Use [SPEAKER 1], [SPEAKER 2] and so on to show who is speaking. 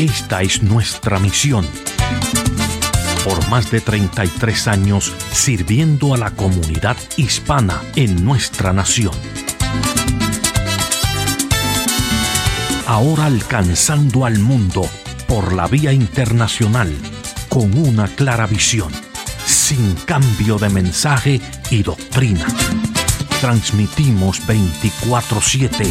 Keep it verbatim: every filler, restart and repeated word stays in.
[SPEAKER 1] Esta es nuestra misión. Por más de treinta y tres años sirviendo a la comunidad hispana en nuestra nación. Ahora alcanzando al mundo por la vía internacional con una clara visión, sin cambio de mensaje y doctrina. Transmitimos veinticuatro siete